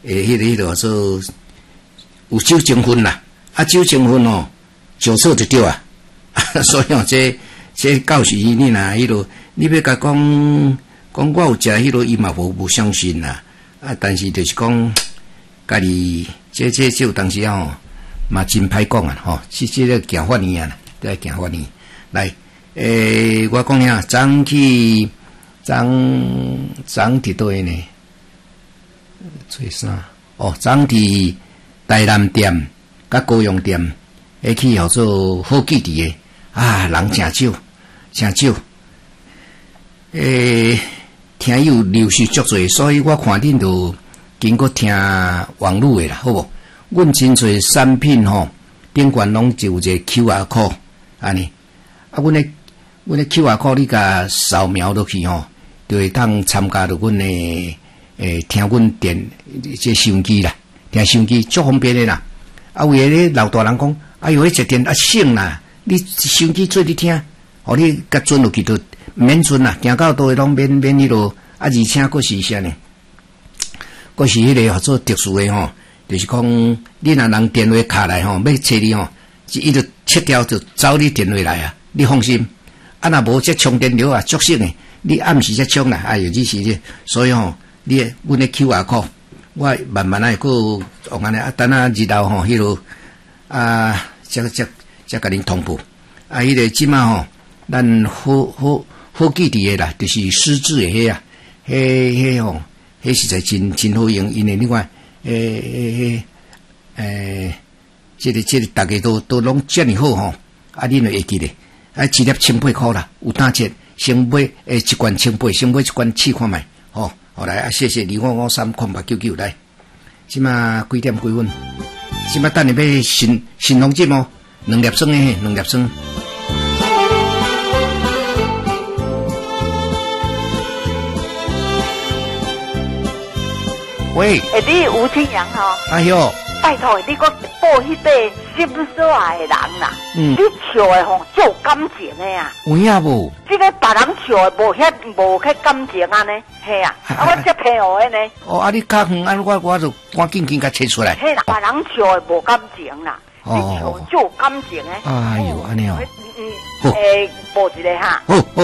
迄个说有酒精分啦，啊酒精分哦，上错就对啊，所以哦这教时你若迄落，你要甲讲我有食迄落，伊嘛无相信啦，啊但是就是讲家己这有当时吼嘛真歹讲啊吼，这个行法呢啊，在行法呢来。我讲呀，昨伫倒位呢？做啥？哦，昨伫台南店甲高雄店，去叫做好记伫诶啊，人诚少，诚少。听友流失足侪，所以我看恁就经过听网络诶啦，好无？阮真侪产品吼，顶悬拢就有一个 QR code 安尼，啊，阮的 QR code 你甲扫描落去吼，就会当参加到阮的听阮电这收音机啦，听收音机足方便的啦。啊，有诶老大人讲，哎哟，迄一电啊省啦，你收音机做你听，互你甲转落去就免存啦，行到倒位拢免迄落，啊，而且佫是啥呢？佫是迄个叫做特殊的吼，就是讲你若人电话卡来吼，要找你吼，伊就切掉就找你电话来啊，你放心。啊，若无这充电流啊，足省诶！你暗时才充啦，哎哟，你是这，所以吼，你阮的 QR code， 我慢慢来个用安尼啊，等下日后吼，迄落啊，才甲恁通报。啊，迄个即马吼，咱好记伫诶啦，就是失智诶迄啊，迄吼，迄实在真好用，因为另外这个大家都拢遮尔好吼，啊，恁就会记咧。啊，一粒1800啦，有打折，先买一罐1800，先买一罐试看卖，吼，好来啊，谢谢25530899来，即马几点几分？即马等下要新红节目，2粒酸诶，2粒酸。喂， 你吴清扬吼？ 哎哟， 拜托你个报迄个心所爱的人啦，你笑的吼足有感情的啊， 有影无？ 这个别人笑的无迄感情安尼，嘿啊，我这配合的呢。 哦，啊，你较远，啊，我就赶紧甲切出来。 嘿啦，别人笑的无感情啦，你笑足有感情的。 哎呦，安尼哦。 报一个哈。 好。